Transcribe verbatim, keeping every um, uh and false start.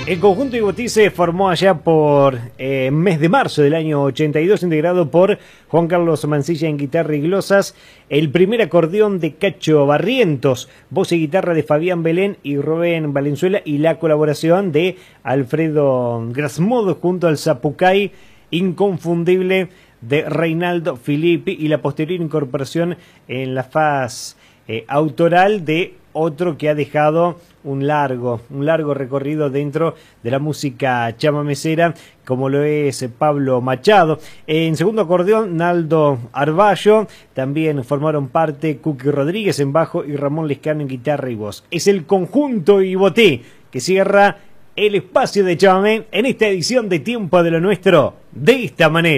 El conjunto Ibotí se formó allá por eh, mes de marzo del año ochenta y dos, integrado por Juan Carlos Mancilla en guitarra y glosas, el primer acordeón de Cacho Barrientos, voz y guitarra de Fabián Belén y Rubén Valenzuela, y la colaboración de Alfredo Grasmodo junto al zapucay inconfundible de Reinaldo Filippi, y la posterior incorporación en la faz eh, autoral de otro que ha dejado un largo, un largo recorrido dentro de la música chamamecera, como lo es Pablo Machado. En segundo acordeón, Naldo Arballo. También formaron parte Cookie Rodríguez en bajo y Ramón Lescano en guitarra y voz. Es el conjunto Ibotí que cierra el espacio de chamamé en esta edición de Tiempo de lo Nuestro de esta manera.